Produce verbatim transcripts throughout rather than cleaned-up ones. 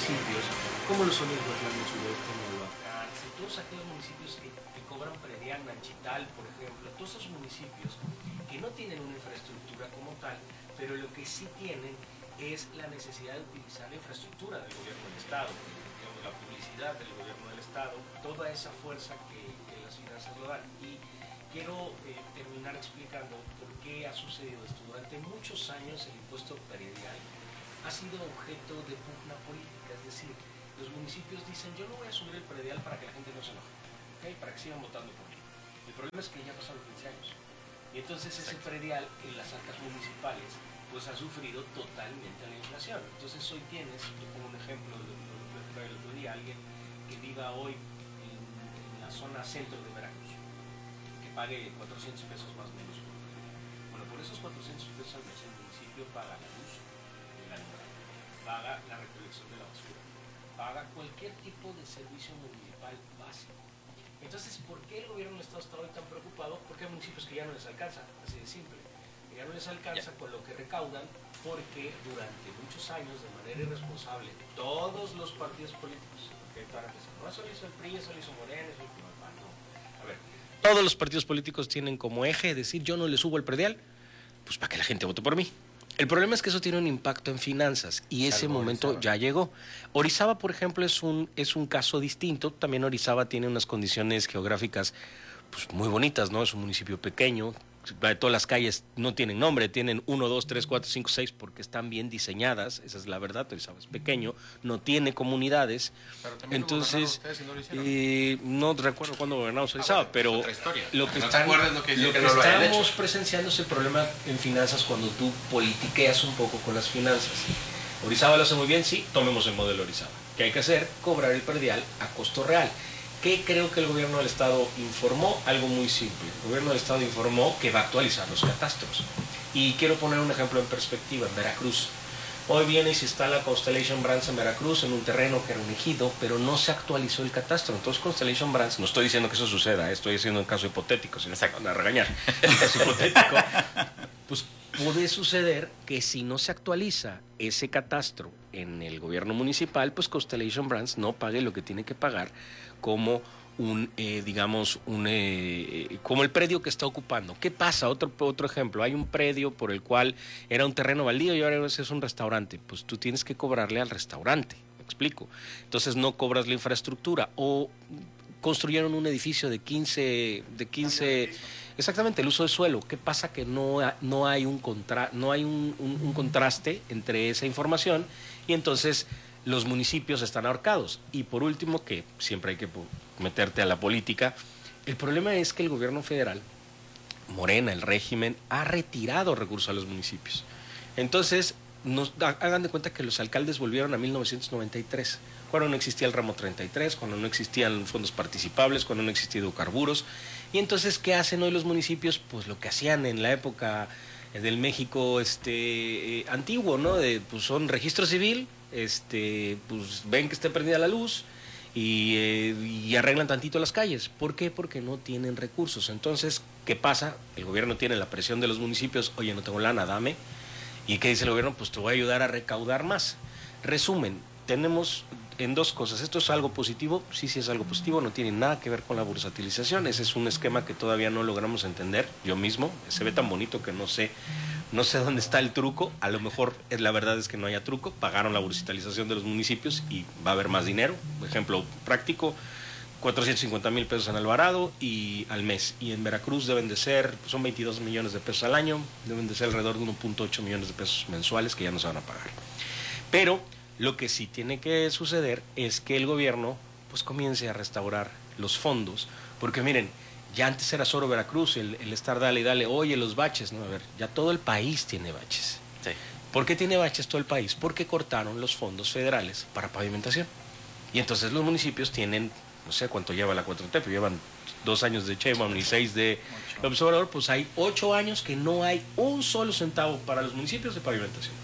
municipios, como lo son el Guatlán del Sureste, Noyoacán, todos aquellos municipios que, que cobran predial, Nanchital, por ejemplo, todos esos municipios que no tienen una infraestructura como tal, pero lo que sí tienen es la necesidad de utilizar la infraestructura del gobierno del Estado, digamos, la publicidad del gobierno del Estado, toda esa fuerza que, que las finanzas lo dan. Y quiero eh, terminar explicando por qué ha sucedido esto. Durante muchos años el impuesto predial ha sido objeto de pugna política, es decir, los municipios dicen yo no voy a subir el predial para que la gente no se enoje, ¿okay? Para que sigan votando por mí. El problema es que ya pasaron quince años y entonces ese predial en las arcas municipales pues ha sufrido totalmente la inflación. Entonces hoy tienes, yo pongo un ejemplo, lo que el otro día, alguien que viva hoy en, en la zona centro de Veracruz, que pague cuatrocientos pesos más o menos. Bueno, por esos cuatrocientos pesos al mes el municipio paga la luz, el alumbrado, paga la recolección de la basura, paga cualquier tipo de servicio municipal básico. Entonces, ¿por qué el gobierno del Estado está hoy tan preocupado? Porque hay municipios que ya no les alcanza, así de simple. Ya no les alcanza con lo que recaudan, porque durante muchos años, de manera irresponsable, todos los partidos políticos, okay, para que no solo hizo el P R I, eso lo hizo Morena, eso lo hizo el P A N, no. A ver, todos los partidos políticos tienen como eje decir yo no le subo el predial, pues para que la gente vote por mí. El problema es que eso tiene un impacto en finanzas y ese Salvo momento Orizaba. Ya llegó. Orizaba, por ejemplo, es un, es un caso distinto. También Orizaba tiene unas condiciones geográficas pues, muy bonitas, ¿no? Es un municipio pequeño. Todas las calles no tienen nombre, tienen uno, dos, tres, cuatro, cinco, seis porque están bien diseñadas, esa es la verdad. Orizaba es pequeño, no tiene comunidades. Entonces, lo eh, no recuerdo cuándo gobernamos Orizaba, ah, bueno, pero lo que, no están, lo que, lo que, que no estamos presenciando es el problema en finanzas cuando tú politiqueas un poco con las finanzas. Orizaba lo hace muy bien, sí, tomemos el modelo Orizaba. ¿Qué hay que hacer? Cobrar el predial a costo real. ¿Qué creo que el gobierno del Estado informó? Algo muy simple. El gobierno del Estado informó que va a actualizar los catastros. Y quiero poner un ejemplo en perspectiva. En Veracruz, hoy viene y se instala Constellation Brands en Veracruz, en un terreno que era un ejido, pero no se actualizó el catastro. Entonces Constellation Brands, no estoy diciendo que eso suceda, estoy haciendo un caso hipotético, si no se van a regañar. Es hipotético. Pues puede suceder que si no se actualiza ese catastro en el gobierno municipal, pues Constellation Brands no pague lo que tiene que pagar como un, eh, digamos, un, eh, como el predio que está ocupando. ¿Qué pasa? Otro, otro ejemplo, hay un predio por el cual era un terreno baldío y ahora es un restaurante. Pues tú tienes que cobrarle al restaurante, ¿me explico? Entonces no cobras la infraestructura. O construyeron un edificio de quince, de quince, exactamente, el uso de suelo. ¿Qué pasa? Que no, no hay, un, contra, no hay un, un, un contraste entre esa información y entonces los municipios están ahorcados. Y por último, que siempre hay que meterte a la política, el problema es que el gobierno federal, Morena, el régimen, ha retirado recursos a los municipios. Entonces, nos, hagan de cuenta que los alcaldes volvieron a mil novecientos noventa y tres, cuando no existía el ramo treinta y tres, cuando no existían fondos participables, cuando no existían hidrocarburos. Y entonces, ¿qué hacen hoy los municipios? Pues lo que hacían en la época del México este, eh, antiguo, ¿no? De, pues son registro civil, este, pues ven que esté prendida la luz y, eh, y arreglan tantito las calles. ¿Por qué? Porque no tienen recursos. Entonces, ¿qué pasa? El gobierno tiene la presión de los municipios, oye, no tengo lana, dame. ¿Y qué dice el gobierno? Pues te voy a ayudar a recaudar más. Resumen, tenemos en dos cosas. ¿Esto es algo positivo? Sí, sí es algo positivo, no tiene nada que ver con la bursatilización. Ese es un esquema que todavía no logramos entender. Yo mismo, se ve tan bonito que no sé, no sé dónde está el truco. A lo mejor la verdad es que no haya truco. Pagaron la bursatilización de los municipios y va a haber más dinero. Ejemplo práctico, cuatrocientos cincuenta mil pesos en Alvarado y al mes. Y en Veracruz deben de ser, son veintidós millones de pesos al año, deben de ser alrededor de uno punto ocho millones de pesos mensuales que ya no se van a pagar. Pero lo que sí tiene que suceder es que el gobierno pues comience a restaurar los fondos, porque miren, ya antes era solo Veracruz, el, el estar dale y dale, oye, los baches, no, a ver, ya todo el país tiene baches. Sí. ¿Por qué tiene baches todo el país? Porque cortaron los fondos federales para pavimentación. Y entonces los municipios tienen, no sé cuánto lleva la cuatro T, pero llevan dos años de Sheinbaum y seis de López Obrador, pues hay ocho años que no hay un solo centavo para los municipios de pavimentación.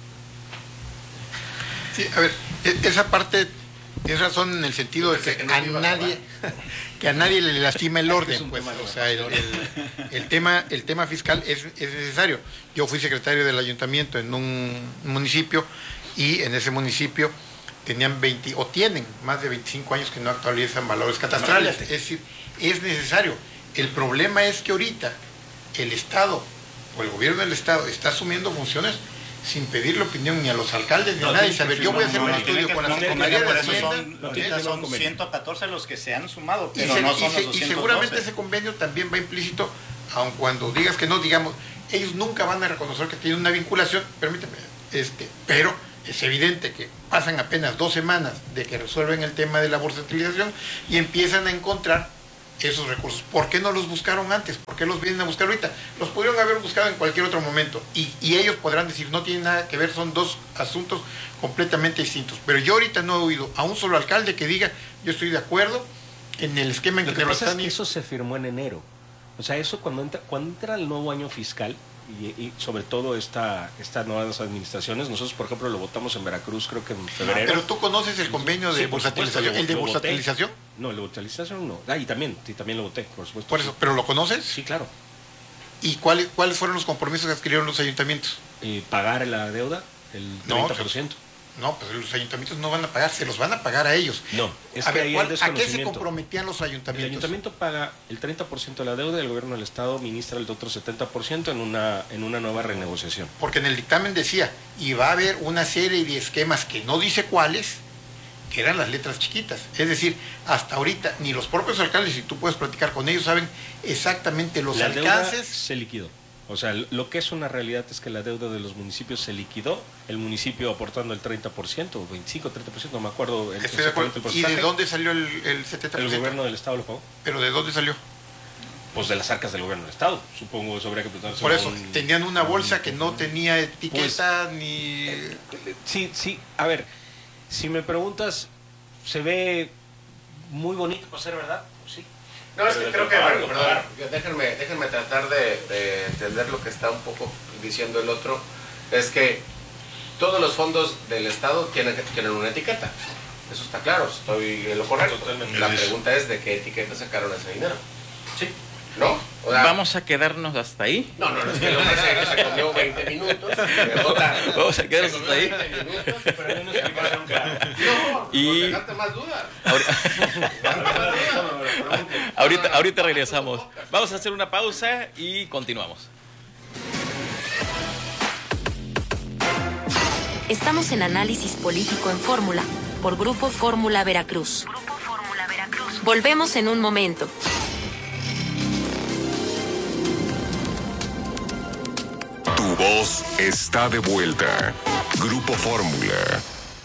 Sí, a ver, esa parte es razón en el sentido de que, que a nadie que a nadie le lastima el orden, pues, o sea, el, el, el tema el tema fiscal es, es necesario. Yo fui secretario del ayuntamiento en un municipio y en ese municipio tenían veinte o tienen más de veinticinco años que no actualizan valores catastrales. Es decir, es necesario. El problema es que ahorita el Estado o el gobierno del Estado está asumiendo funciones sin pedirle opinión ni a los alcaldes ni no, a nadie. Saber, yo voy a hacer no, un no, estudio con la Secretaría de Hacienda. Son, no, son ciento catorce los que se han sumado, pero y se, no son y, se, los doscientos doce. Y seguramente ese convenio también va implícito, aun cuando digas que no, digamos, ellos nunca van a reconocer que tienen una vinculación, permíteme, este, pero es evidente que pasan apenas dos semanas de que resuelven el tema de la bursatilización y empiezan a encontrar esos recursos. ¿Por qué no los buscaron antes? ¿Por qué los vienen a buscar ahorita? Los pudieron haber buscado en cualquier otro momento y, y ellos podrán decir, no tienen nada que ver, son dos asuntos completamente distintos. Pero yo ahorita no he oído a un solo alcalde que diga, yo estoy de acuerdo en el esquema en lo que, que lo pasa están... es que eso se firmó en enero. O sea, eso cuando entra, cuando entra el nuevo año fiscal y, y sobre todo esta, estas nuevas administraciones, nosotros por ejemplo lo votamos en Veracruz creo que en febrero. Pero tú conoces el convenio de sí, bursatilización, el de bursatilización. No, el de bursatilización no. Ah, y también, sí, también lo voté, por supuesto. Por eso, ¿pero lo conoces? Sí, claro. ¿Y cuáles cuáles fueron los compromisos que adquirieron los ayuntamientos? Eh, pagar la deuda, el treinta por ciento. No, pues los ayuntamientos no van a pagar, se los van a pagar a ellos. No, es a que ver, hay ¿cuál, ¿a qué se comprometían los ayuntamientos? El ayuntamiento paga el treinta por ciento de la deuda y el gobierno del Estado ministra el otro setenta por ciento en una, en una nueva renegociación. Porque en el dictamen decía, y va a haber una serie de esquemas que no dice cuáles, que eran las letras chiquitas. Es decir, hasta ahorita ni los propios alcaldes, si tú puedes platicar con ellos, saben exactamente los la alcances. Deuda se liquidó. O sea, lo que es una realidad es que la deuda de los municipios se liquidó, el municipio aportando el treinta por ciento, o veinticinco, treinta por ciento, no me acuerdo. El, Estoy de acuerdo. ¿Y de dónde salió el, el setenta por ciento? El gobierno del Estado lo pagó. ¿Pero de dónde salió? Pues de las arcas del gobierno del Estado, supongo eso habría que preguntarse. Por eso, un, tenían una bolsa un, que no tenía etiqueta pues, ni... Eh, sí, sí, a ver, si me preguntas, ¿se ve muy bonito por ser verdad? Pues sí. No, es que creo que, bueno, perdón, déjenme, déjenme tratar de, de entender lo que está un poco diciendo el otro. Es que todos los fondos del Estado tienen, tienen una etiqueta. Eso está claro, estoy en lo correcto. Totalmente. La pregunta es de qué etiqueta sacaron ese dinero. Sí. ¿No? O sea, ¿vamos a quedarnos hasta ahí? No, no, no, es que el hombre se, se comió veinte minutos. Vota, vamos a quedarnos hasta ahí. veinte minutos, pero hay una explicación clara. No, y... no dejarte más dudas. ahorita, ahorita regresamos. Vamos a hacer una pausa y continuamos. Estamos en Análisis Político en Fórmula, por Grupo Fórmula Veracruz. Grupo Fórmula Veracruz. Volvemos en un momento. Tu voz está de vuelta. Grupo Fórmula.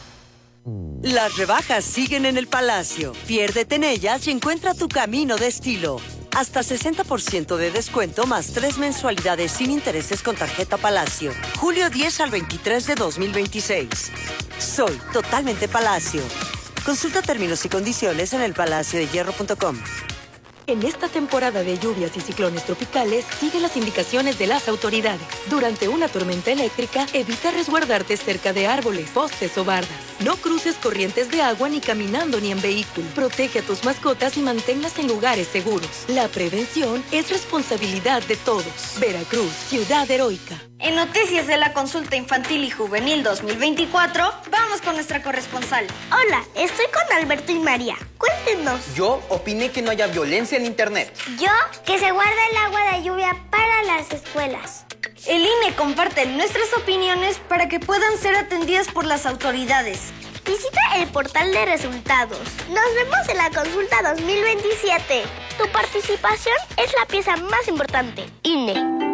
Las rebajas siguen en el Palacio. Piérdete en ellas y encuentra tu camino de estilo. Hasta sesenta por ciento de descuento más tres mensualidades sin intereses con tarjeta Palacio. julio diez al veintitrés de dos mil veintiséis. Soy totalmente Palacio. Consulta términos y condiciones en el palacio de hierro punto com. En esta temporada de lluvias y ciclones tropicales, sigue las indicaciones de las autoridades. Durante una tormenta eléctrica, evita resguardarte cerca de árboles, postes o bardas. No cruces corrientes de agua ni caminando ni en vehículo. Protege a tus mascotas y manténlas en lugares seguros. La prevención es responsabilidad de todos. Veracruz, ciudad heroica. En Noticias de la Consulta Infantil y Juvenil dos mil veinticuatro, vamos con nuestra corresponsal. Hola, estoy con Alberto y María. Cuéntenos. Yo opiné que no haya violencia en Internet. Yo, que se guarda el agua de lluvia para las escuelas. El I N E comparte nuestras opiniones para que puedan ser atendidas por las autoridades. Visita el portal de resultados. Nos vemos en la consulta dos mil veintisiete. Tu participación es la pieza más importante. I N E.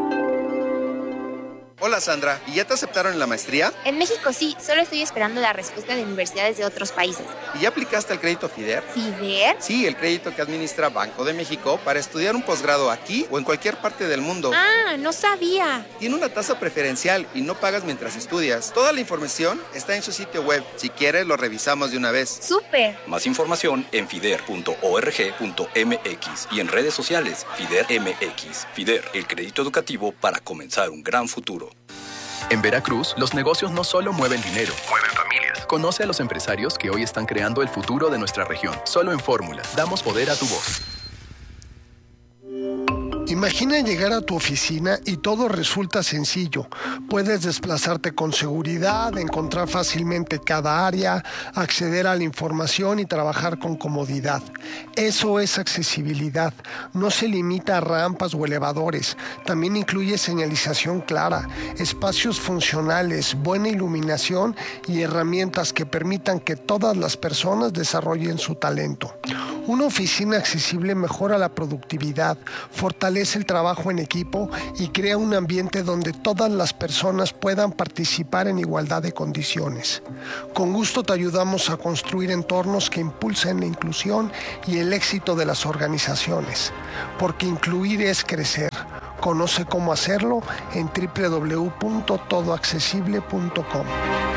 Hola Sandra, ¿y ya te aceptaron en la maestría? En México sí, solo estoy esperando la respuesta de universidades de otros países. ¿Y ya aplicaste al crédito FIDER? ¿FIDER? Sí, el crédito que administra Banco de México para estudiar un posgrado aquí o en cualquier parte del mundo. Ah, no sabía. Tiene una tasa preferencial y no pagas mientras estudias. Toda la información está en su sitio web. Si quieres, lo revisamos de una vez. ¡Súper! Más información en fider punto org punto m x y en redes sociales FIDER M X. FIDER, el crédito educativo para comenzar un gran futuro. En Veracruz, los negocios no solo mueven dinero, mueven familias. Conoce a los empresarios que hoy están creando el futuro de nuestra región. Solo en Fórmula, damos poder a tu voz. Imagina llegar a tu oficina y todo resulta sencillo. Puedes desplazarte con seguridad, encontrar fácilmente cada área, acceder a la información y trabajar con comodidad. Eso es accesibilidad. No se limita a rampas o elevadores. También incluye señalización clara, espacios funcionales, buena iluminación y herramientas que permitan que todas las personas desarrollen su talento. Una oficina accesible mejora la productividad, fortalece el trabajo en equipo y crea un ambiente donde todas las personas puedan participar en igualdad de condiciones. Con gusto te ayudamos a construir entornos que impulsen la inclusión y el éxito de las organizaciones, porque incluir es crecer. Conoce cómo hacerlo en doble u doble u doble u punto todo accesible punto com.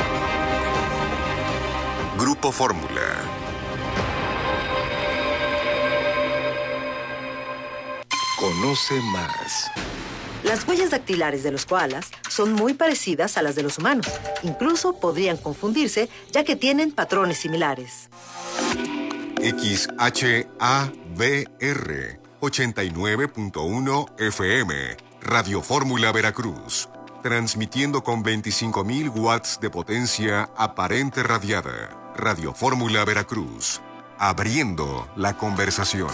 Grupo Fórmula. Conoce más. Las huellas dactilares de los koalas son muy parecidas a las de los humanos. Incluso podrían confundirse, ya que tienen patrones similares. X H A B R ochenta y nueve punto uno F M, Radio Fórmula Veracruz, transmitiendo con veinticinco mil watts de potencia aparente radiada. Radio Fórmula Veracruz, abriendo la conversación.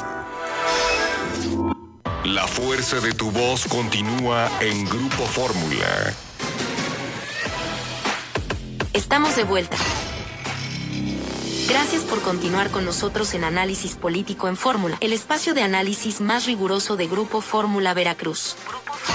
La fuerza de tu voz continúa en Grupo Fórmula. Estamos de vuelta. Gracias por continuar con nosotros en Análisis Político en Fórmula, el espacio de análisis más riguroso de Grupo Fórmula Veracruz. Grupo